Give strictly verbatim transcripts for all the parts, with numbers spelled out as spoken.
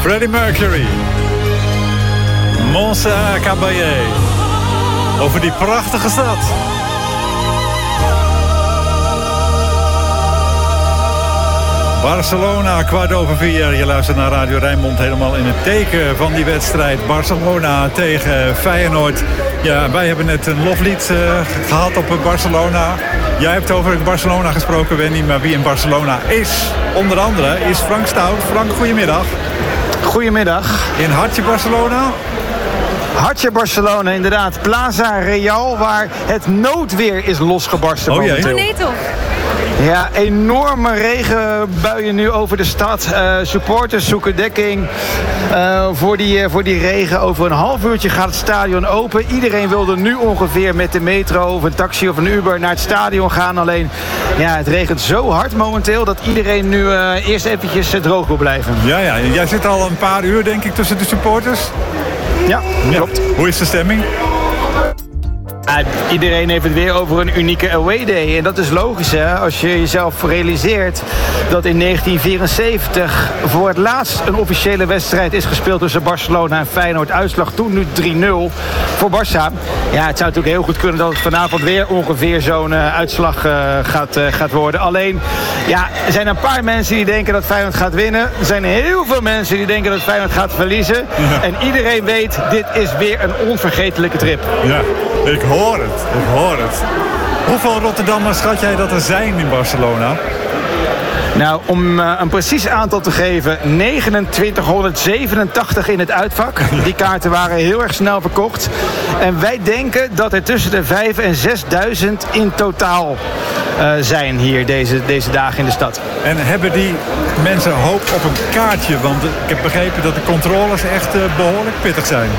Freddie Mercury. Monza Caballé. Over die prachtige stad. Barcelona, kwart over vier. Je luistert naar Radio Rijnmond, helemaal in het teken van die wedstrijd. Barcelona tegen Feyenoord. Ja, wij hebben net een loflied uh, gehad op Barcelona. Jij hebt over Barcelona gesproken, Wendy, maar wie in Barcelona is, onder andere, is Frank Stout. Frank, goedemiddag. Goedemiddag. In hartje Barcelona? Hartje Barcelona, inderdaad. Plaza Real, waar het noodweer is losgebarsten. Oh jee. Oh nee toch? Ja, enorme regenbuien nu over de stad. Uh, supporters zoeken dekking uh, voor, die, uh, voor die regen. Over een half uurtje gaat het stadion open. Iedereen wilde nu ongeveer met de metro of een taxi of een Uber naar het stadion gaan. Alleen, ja, het regent zo hard momenteel dat iedereen nu uh, eerst eventjes uh, droog wil blijven. Ja, ja, jij zit al een paar uur, denk ik, tussen de supporters. Ja, klopt. Ja. Hoe is de stemming? Uh, iedereen heeft het weer over een unieke away day. En dat is logisch, hè? Als je jezelf realiseert dat in negentien vierenzeventig voor het laatst een officiële wedstrijd is gespeeld tussen Barcelona en Feyenoord. Uitslag toen nu drie nul voor Barça. Ja, het zou natuurlijk heel goed kunnen dat het vanavond weer ongeveer zo'n uh, uitslag uh, gaat, uh, gaat worden. Alleen, ja, er zijn een paar mensen die denken dat Feyenoord gaat winnen. Er zijn heel veel mensen die denken dat Feyenoord gaat verliezen. Ja. En iedereen weet, dit is weer een onvergetelijke trip. Ja, ik hoor het. Ik hoor het. Hoeveel Rotterdammers schat jij dat er zijn in Barcelona? Nou, om uh, een precies aantal te geven, negenentwintighonderdzevenentachtig in het uitvak. Die kaarten waren heel erg snel verkocht. En wij denken dat er tussen de vijf en zesduizend in totaal uh, zijn hier deze, deze dagen in de stad. En hebben die mensen hoop op een kaartje? Want ik heb begrepen dat de controles echt uh, behoorlijk pittig zijn.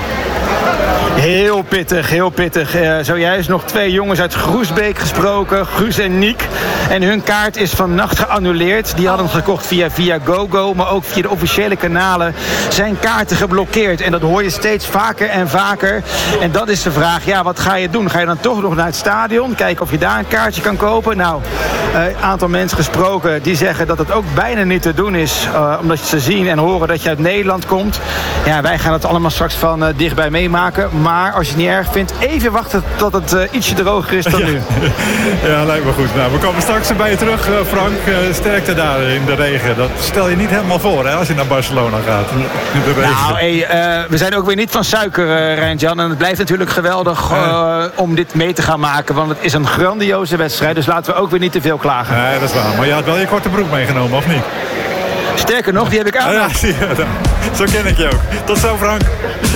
Heel pittig, heel pittig. Uh, zojuist nog twee jongens uit Groesbeek gesproken, Guus en Niek. En hun kaart is vannacht geannuleerd. Die hadden gekocht via via GoGo, maar ook via de officiële kanalen zijn kaarten geblokkeerd. En dat hoor je steeds vaker en vaker. En dat is de vraag, ja, wat ga je doen? Ga je dan toch nog naar het stadion? Kijken of je daar een kaartje kan kopen? Nou, een uh, aantal mensen gesproken die zeggen dat het ook bijna niet te doen is. Uh, omdat ze zien en horen dat je uit Nederland komt. Ja, wij gaan het allemaal straks van uh, dichtbij meemaken. Maar als je het niet erg vindt, even wachten tot het uh, ietsje droger is dan ja. nu. Ja, lijkt me goed. Nou, we komen straks bij je terug, uh, Frank. Uh, sterkte daar in de regen. Dat stel je niet helemaal voor, hè, als je naar Barcelona gaat. In de regen. Nou, hey, uh, we zijn ook weer niet van suiker, uh, Rijn-Jan. En het blijft natuurlijk geweldig uh, om dit mee te gaan maken. Want het is een grandioze wedstrijd. Dus laten we ook weer niet te veel klagen. Nee, dat is waar. Maar je had wel je korte broek meegenomen, of niet? Sterker nog, die heb ik aan. Ja, zie je. Zo ken ik je ook. Tot zo, Frank.